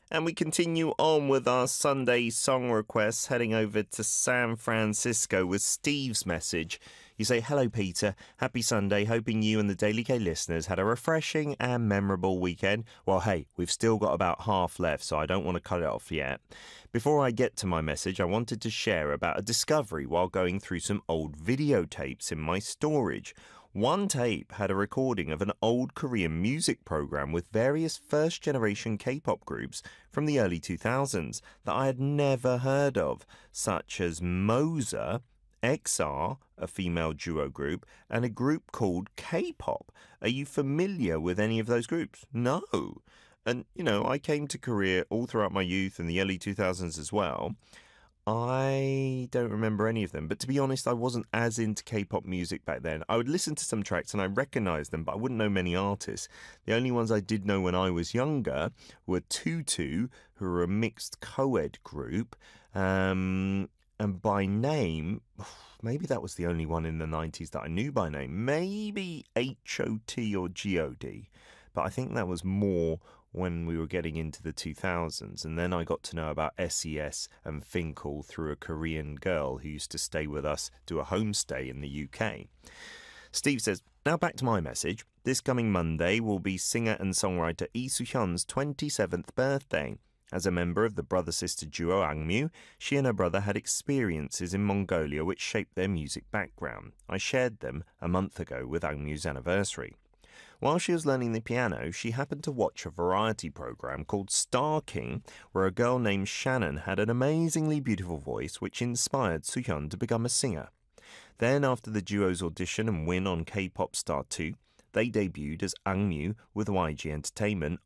And we continue on with our Sunday song requests, heading over to San Francisco with Steve's message. You say, hello, Peter. Happy Sunday. Hoping you and the Daily K listeners had a refreshing and memorable weekend. Well, hey, we've still got about half left, so I don't want to cut it off yet. Before I get to my message, I wanted to share about a discovery while going through some old videotapes in my storage. One tape had a recording of an old Korean music program with various first-generation K-pop groups from the early 2000s that I had never heard of, such as Moza, XR, a female duo group, and a group called K-pop. Are you familiar with any of those groups? No. And, I came to Korea all throughout my youth and the early 2000s as well. I don't remember any of them, but to be honest, I wasn't as into K-pop music back then. I would listen to some tracks and I recognized them, but I wouldn't know many artists. The only ones I did know when I was younger were Tutu, who are a mixed co-ed group, and by name, maybe that was the only one in the 90s that I knew by name. Maybe H.O.T. or G.O.D., but I think that was more when we were getting into the 2000s, and then I got to know about SES and Finkel through a Korean girl who used to stay with us, do a homestay in the UK. Steve says, now back to my message. This coming Monday will be singer and songwriter Lee Soo-hyun's 27th birthday. As a member of the brother-sister duo Angmyu, she and her brother had experiences in Mongolia which shaped their music background. I shared them a month ago with Angmyu's anniversary. While she was learning the piano, she happened to watch a variety program called Star King, where a girl named Shannon had an amazingly beautiful voice which inspired Soo-hyun to become a singer. Then, after the duo's audition and win on K-Pop Star 2, they debuted as Angmyu with YG Entertainment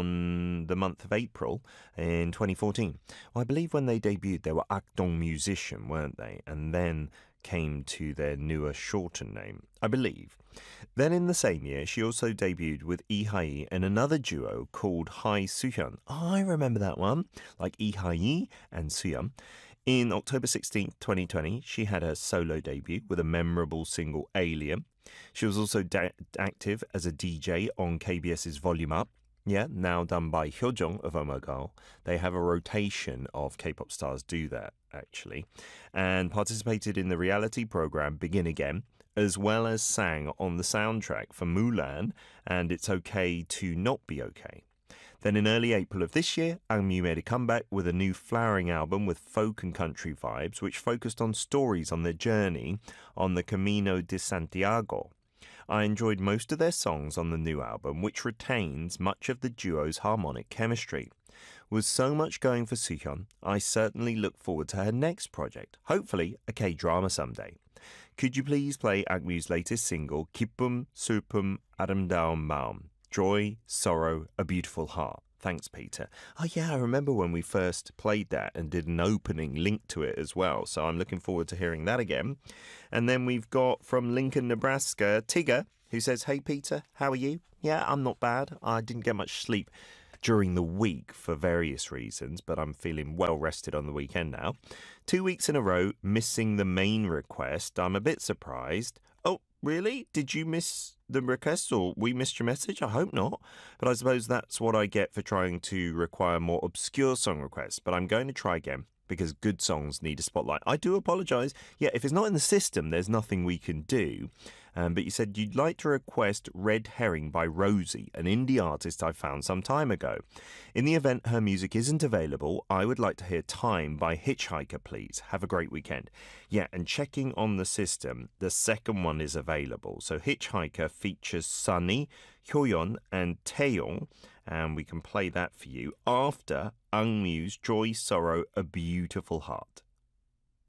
on the month of April in 2014. Well, I believe when they debuted, they were Akdong Musician, weren't they? And then came to their newer shortened name, I believe. Then in the same year, she also debuted with Lee Ha-yi and another duo called Hai Soo-hyun. Oh, I remember that one, like Lee Ha-yi and Soo-hyun. In October 16, 2020, she had her solo debut with a memorable single, Alien. She was also active as a DJ on KBS's Volume Up. Yeah, now done by Hyojung of Oh My Girl. They have a rotation of K-pop stars do that, actually. And participated in the reality program Begin Again, as well as sang on the soundtrack for Mulan and It's Okay to Not Be Okay. Then in early April of this year, Angmyu made a comeback with a new flowering album with folk and country vibes, which focused on stories on their journey on the Camino de Santiago. I enjoyed most of their songs on the new album, which retains much of the duo's harmonic chemistry. With so much going for Soo-hyun, I certainly look forward to her next project, hopefully a K-drama someday. Could you please play Angmyu's latest single, 기쁨, 슬픔, 아름다운 마음, Joy, Sorrow, A Beautiful Heart? Thanks, Peter. Oh, yeah, I remember when we first played that and did an opening link to it as well. So I'm looking forward to hearing that again. And then we've got from Lincoln, Nebraska, Tigger, who says, hey, Peter, how are you? Yeah, I'm not bad. I didn't get much sleep during the week for various reasons, but I'm feeling well rested on the weekend now. 2 weeks in a row, missing the main request. I'm a bit surprised. Oh, really? Did you miss the request, or we missed your message? I hope not. But I suppose that's what I get for trying to require more obscure song requests. But I'm going to try again, because good songs need a spotlight. I do apologise. Yeah, if it's not in the system, there's nothing we can do. But you said you'd like to request Red Herring by Rosie, an indie artist I found some time ago. In the event her music isn't available, I would like to hear Time by Hitchhiker, please. Have a great weekend. Yeah, and checking on the system, the second one is available. So Hitchhiker features Sunny, Hyoyeon, and Taeyong, and we can play that for you after Angmyu's Joy, Sorrow, A Beautiful Heart.